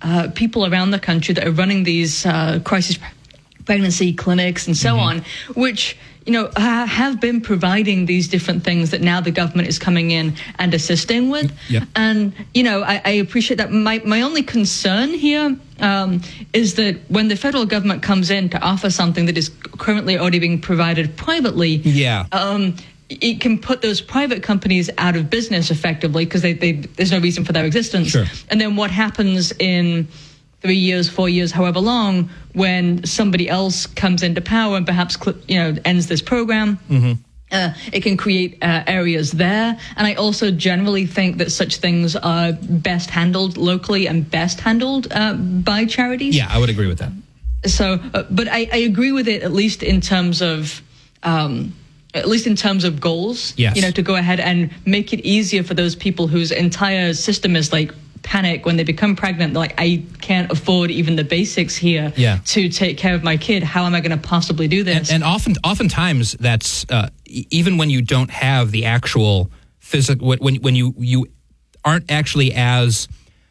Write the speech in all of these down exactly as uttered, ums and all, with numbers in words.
uh, people around the country that are running these uh, crisis pregnancy clinics and so mm-hmm. on, which, you know, uh, have been providing these different things that now the government is coming in and assisting with. Yep. And, you know, I, I appreciate that. My, my only concern here um, is that when the federal government comes in to offer something that is currently already being provided privately, yeah. um, it can put those private companies out of business effectively because they, they, there's no reason for their existence. Sure. And then what happens in three years, four years, however long, when somebody else comes into power and perhaps, you know, ends this program, mm-hmm. uh, it can create uh, areas there. And I also generally think that such things are best handled locally and best handled uh, by charities. Yeah, I would agree with that. So, uh, but I, I agree with it, at least in terms of, um, at least in terms of goals, yes. you know, to go ahead and make it easier for those people whose entire system is like, panic when they become pregnant. They're like, I can't afford even the basics here yeah. to take care of my kid. How am I going to possibly do this? And, and often, oftentimes, that's uh, even when you don't have the actual physical, when when you you aren't actually as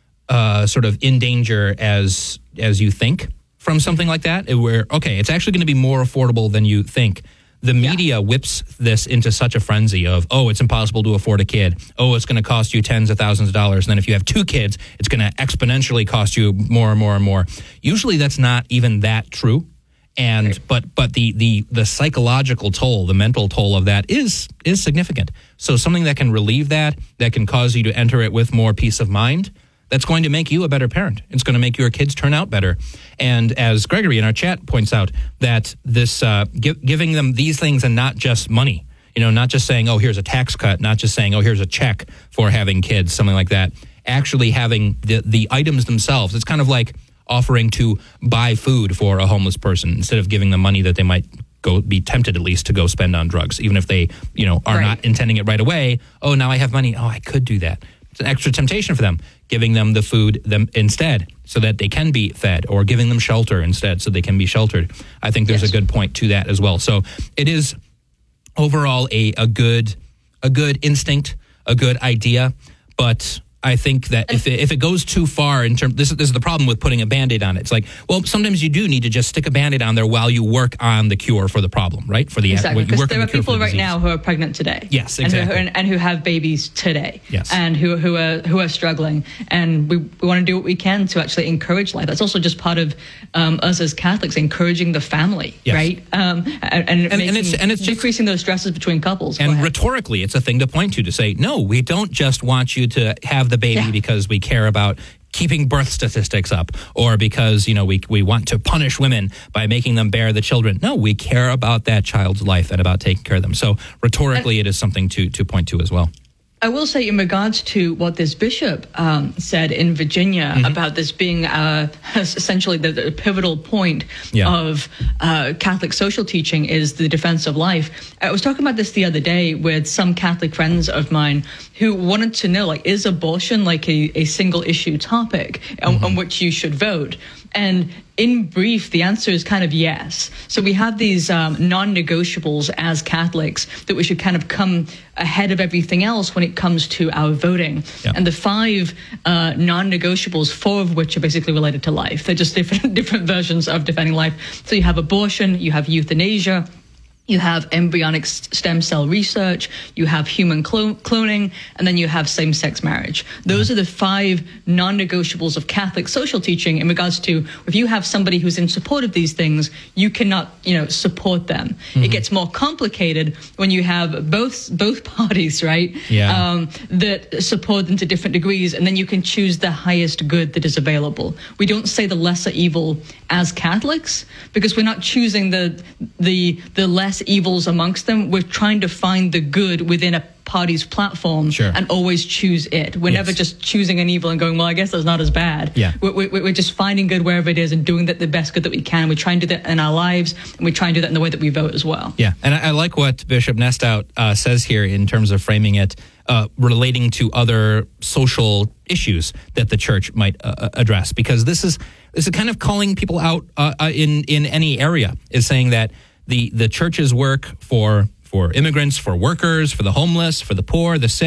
uh, sort of in danger as as you think from something like that. Where okay, it's actually going to be more affordable than you think. The media yeah. whips this into such a frenzy of, oh, it's impossible to afford a kid. Oh, it's going to cost you tens of thousands of dollars. And then if you have two kids, it's going to exponentially cost you more and more and more. Usually that's not even that true. And right. but but the, the the psychological toll, the mental toll of that is is significant. So something that can relieve that, that can cause you to enter it with more peace of mind, that's going to make you a better parent. It's going to make your kids turn out better. And as Gregory in our chat points out, that this uh, gi- giving them these things and not just money, you know, not just saying, oh, here's a tax cut, not just saying, oh, here's a check for having kids, something like that. Actually having the, the items themselves. It's kind of like offering to buy food for a homeless person instead of giving them money that they might go be tempted at least to go spend on drugs, even if they, you know, are right. not intending it right away. Oh, now I have money. Oh, I could do that. It's an extra temptation for them, giving them the food them instead so that they can be fed, or giving them shelter instead so they can be sheltered. I think there's yes. a good point to that as well. So it is overall a, a good a good instinct, a good idea, but I think that if it, if it goes too far in terms, this, this is the problem with putting a Band-Aid on it. It's like, well, sometimes you do need to just stick a Band-Aid on there while you work on the cure for the problem, right? For the exactly, because there the are people the right disease. now who are pregnant today. Yes, exactly, and who, and, and who have babies today. Yes, and who who are who are struggling, and we, we want to do what we can to actually encourage life. That's also just part of um, us as Catholics encouraging the family, yes. right? Um, and and, and, and it's and it's decreasing just, those stresses between couples. And rhetorically, it's a thing to point to to say, no, we don't just want you to have the baby yeah. because we care about keeping birth statistics up, or because, you know, we we want to punish women by making them bear the children. No, we care about that child's life and about taking care of them. So rhetorically, and it is something to to point to as well. I will say, in regards to what this bishop um, said in Virginia mm-hmm. about this being uh, essentially the, the pivotal point yeah. of uh, Catholic social teaching is the defense of life. I was talking about this the other day with some Catholic friends of mine who wanted to know, like, is abortion like a, a single issue topic on, mm-hmm. on which you should vote? And in brief, the answer is kind of yes. So we have these um, non-negotiables as Catholics that we should kind of come ahead of everything else when it comes to our voting. Yep. And the five uh, non-negotiables, four of which are basically related to life. They're just different different versions of defending life. So you have abortion, you have euthanasia, you have embryonic stem cell research, you have human clo- cloning, and then you have same-sex marriage. Those yeah. are the five non-negotiables of Catholic social teaching in regards to, if you have somebody who's in support of these things, you cannot, you know, support them. Mm-hmm. It gets more complicated when you have both both parties, right, yeah. um, that support them to different degrees, and then you can choose the highest good that is available. We don't say the lesser evil as Catholics, because we're not choosing the the the less evils amongst them. We're trying to find the good within a party's platform sure. and always choose it. We're yes. never just choosing an evil and going, well, I guess that's not as bad. Yeah. We're, we're, we're just finding good wherever it is and doing that the best good that we can. We try and do that in our lives, and we try and do that in the way that we vote as well. Yeah, and I, I like what Bishop Nestout uh, says here in terms of framing it, uh, relating to other social issues that the church might uh, address, because this is this is kind of calling people out uh, uh, in in any area, is saying that the the church's work for for immigrants, for workers, for the homeless, for the poor, the sick,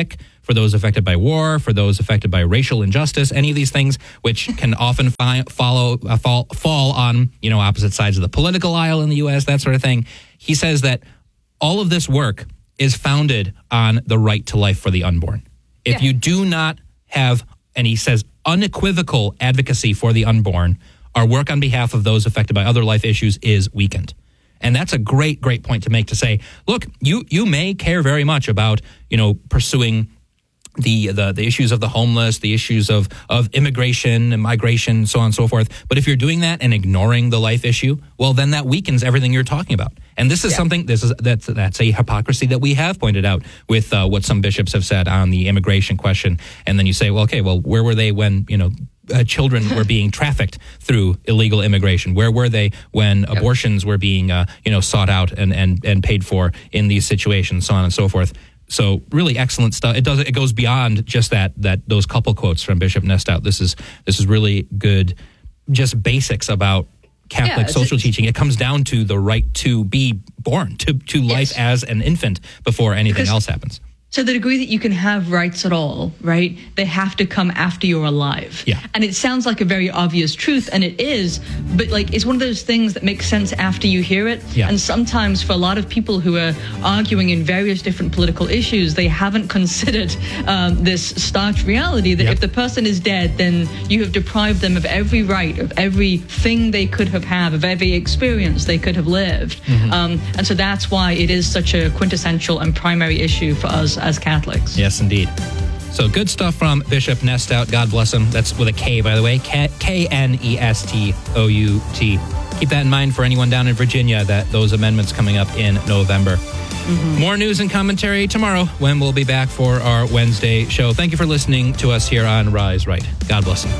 for those affected by war, for those affected by racial injustice, any of these things, which can often fi- follow uh, fall fall on, you know, opposite sides of the political aisle in the U S, that sort of thing. He says that all of this work is founded on the right to life for the unborn. If yeah. you do not have, and he says, unequivocal advocacy for the unborn, our work on behalf of those affected by other life issues is weakened. And that's a great, great point to make, to say, look, you you may care very much about, you know, pursuing the the, the issues of the homeless, the issues of, of immigration and migration, so on and so forth. But if you're doing that and ignoring the life issue, well, then that weakens everything you're talking about. And this is yeah. something, this is that's that's a hypocrisy that we have pointed out with uh, what some bishops have said on the immigration question. And then you say, well, okay, well, where were they when, you know, Uh, children were being trafficked through illegal immigration? Where were they when yep. abortions were being, uh, you know, sought out and, and, and paid for in these situations, so on and so forth? So really excellent stuff. It does it goes beyond just that that those couple quotes from Bishop Nestout. This is this is really good, just basics about Catholic yeah, social teaching. It comes down to the right to be born, to to life yes. as an infant before anything because else happens. To the degree that you can have rights at all, right, they have to come after you're alive. Yeah. And it sounds like a very obvious truth, and it is, but like it's one of those things that makes sense after you hear it. Yeah. And sometimes for a lot of people who are arguing in various different political issues, they haven't considered um, this stark reality that yep. if the person is dead, then you have deprived them of every right, of everything they could have had, of every experience they could have lived. Mm-hmm. Um, and so that's why it is such a quintessential and primary issue for us as Catholics. Yes, indeed. So good stuff from Bishop Nestout. God bless him. That's with a K, by the way. K N E S T O U T. Keep that in mind for anyone down in Virginia, that those amendments coming up in November. Mm-hmm. More news and commentary tomorrow when we'll be back for our Wednesday show. Thank you for listening to us here on Rise Right. God bless you.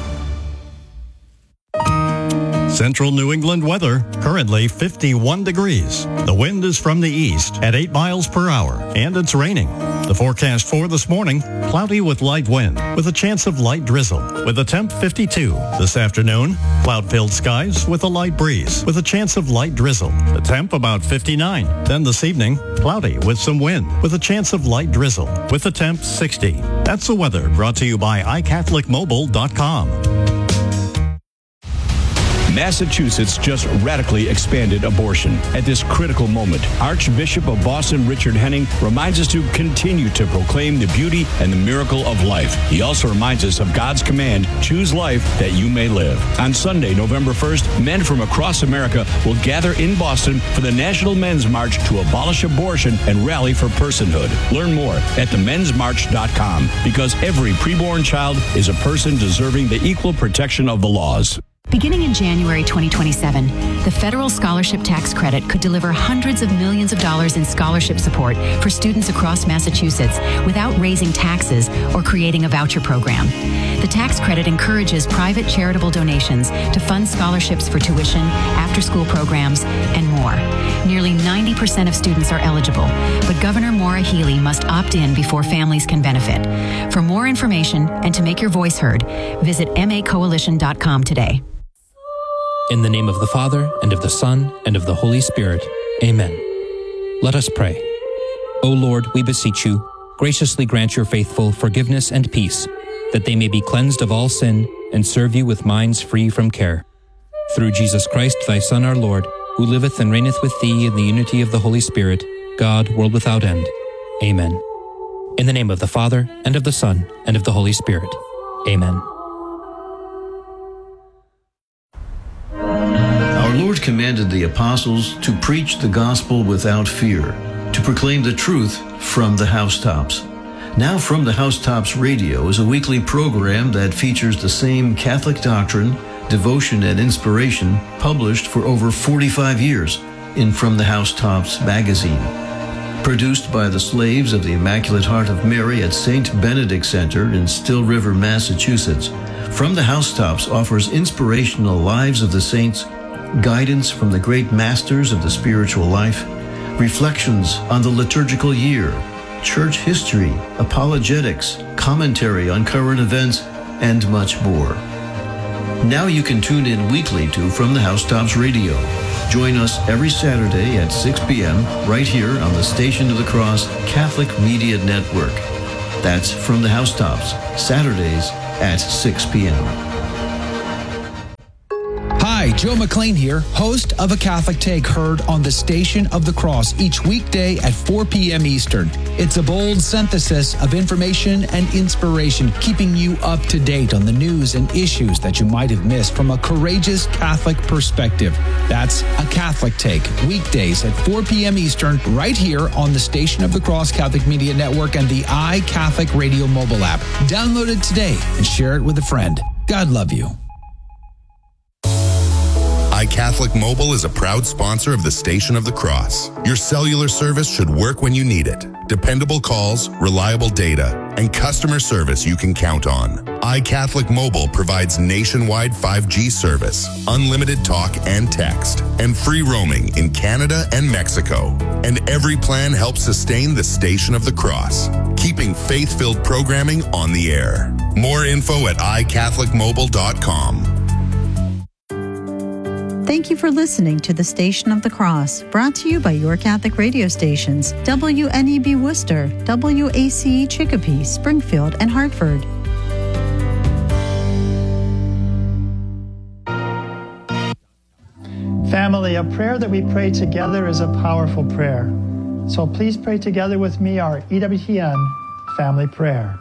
Central New England weather, currently fifty-one degrees. The wind is from the east at eight miles per hour, and it's raining. The forecast for this morning, cloudy with light wind, with a chance of light drizzle, with a temp fifty-two. This afternoon, cloud-filled skies with a light breeze, with a chance of light drizzle. The temp about fifty-nine. Then this evening, cloudy with some wind, with a chance of light drizzle, with a temp sixty. That's the weather brought to you by i catholic mobile dot com. Massachusetts just radically expanded abortion. At this critical moment, Archbishop of Boston Richard Henning reminds us to continue to proclaim the beauty and the miracle of life. He also reminds us of God's command, choose life that you may live. On Sunday, November first, men from across America will gather in Boston for the National Men's March to abolish abortion and rally for personhood. Learn more at the men's march dot com, because every preborn child is a person deserving the equal protection of the laws. Beginning in January twenty twenty-seven, the federal scholarship tax credit could deliver hundreds of millions of dollars in scholarship support for students across Massachusetts without raising taxes or creating a voucher program. The tax credit encourages private charitable donations to fund scholarships for tuition, after-school programs, and more. Nearly ninety percent of students are eligible, but Governor Maura Healey must opt in before families can benefit. For more information and to make your voice heard, visit m a coalition dot com today. In the name of the Father, and of the Son, and of the Holy Spirit. Amen. Let us pray. O Lord, we beseech you, graciously grant your faithful forgiveness and peace, that they may be cleansed of all sin and serve you with minds free from care. Through Jesus Christ, thy Son, our Lord, who liveth and reigneth with thee in the unity of the Holy Spirit, God, world without end. Amen. In the name of the Father, and of the Son, and of the Holy Spirit. Amen. Our Lord commanded the apostles to preach the gospel without fear, to proclaim the truth from the housetops. Now From the Housetops Radio is a weekly program that features the same Catholic doctrine, devotion, and inspiration published for over forty-five years in From the Housetops magazine. Produced by the slaves of the Immaculate Heart of Mary at Saint Benedict Center in Still River, Massachusetts, From the Housetops offers inspirational lives of the saints, guidance from the great masters of the spiritual life, reflections on the liturgical year, church history, apologetics, commentary on current events, and much more. Now you can tune in weekly to From the Housetops Radio. Join us every Saturday at six p.m. right here on the Station of the Cross Catholic Media Network. That's From the Housetops, Saturdays at six p.m. Hi, Joe McLean here, host of A Catholic Take, heard on the Station of the Cross each weekday at four p.m. Eastern. It's a bold synthesis of information and inspiration, keeping you up to date on the news and issues that you might have missed from a courageous Catholic perspective. That's A Catholic Take, weekdays at four p.m. Eastern, right here on the Station of the Cross Catholic Media Network and the iCatholic Radio mobile app. Download it today and share it with a friend. God love you. iCatholic Mobile is a proud sponsor of the Station of the Cross. Your cellular service should work when you need it. Dependable calls, reliable data, and customer service you can count on. iCatholic Mobile provides nationwide five G service, unlimited talk and text, and free roaming in Canada and Mexico. And every plan helps sustain the Station of the Cross, keeping faith-filled programming on the air. More info at i catholic mobile dot com. Thank you for listening to the Station of the Cross, brought to you by your Catholic radio stations, W N E B Worcester, W A C E Chicopee, Springfield, and Hartford. Family, a prayer that we pray together is a powerful prayer. So please pray together with me our E W T N family prayer.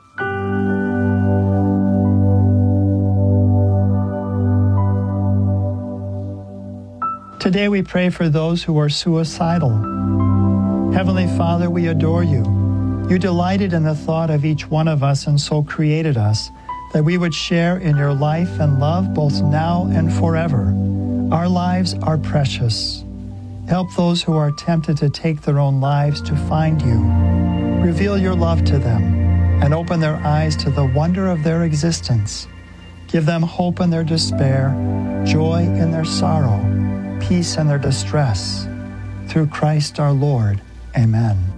Today we pray for those who are suicidal. Heavenly Father, we adore you. You delighted in the thought of each one of us and so created us that we would share in your life and love both now and forever. Our lives are precious. Help those who are tempted to take their own lives to find you. Reveal your love to them and open their eyes to the wonder of their existence. Give them hope in their despair, joy in their sorrow, peace in their distress. Through Christ our Lord. Amen.